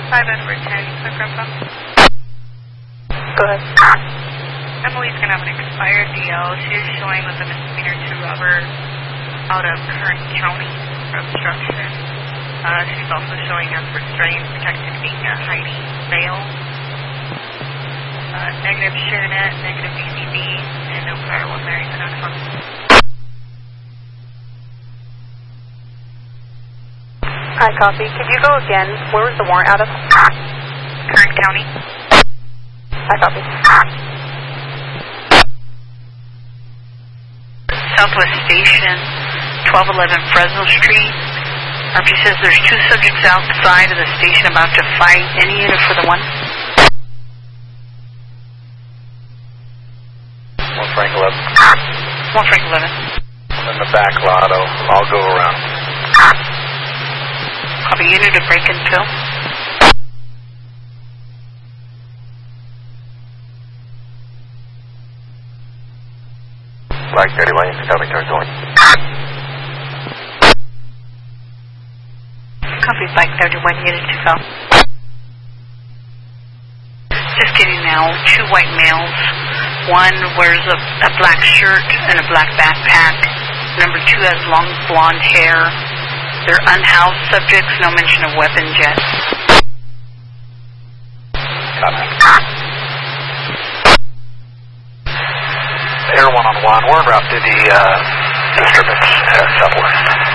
5 Edward 10, so Grandpa. Go ahead. Emily's going to have an expired DL. She is showing with a misdemeanor 2 robber out of Kern County for obstruction. She's also showing as restrained, protected, being a hiding bail. Negative ShareNet, negative BCB, and no prior one Larry Canada. I copy. Could you go again? Where was the warrant out of? Kern County. I copy. Southwest Station, 1211 Fresno Street. She says there's 2 subjects outside of the station about to fight. Any unit for the one? 1 Frank 11. 1 Frank 11. I'm in the back lot. I'll go around. Copy, unit to break and fill. Black 30 Lane, copy, turn 20. Copy, Black 31, unit to fill. Just getting now 2 white males. One wears a black shirt and a black backpack. Number 2 has long blonde hair. They're unhoused subjects, no mention of weapons yet. Copy. Air 1-on-1, we're en route to the disturbance southwest.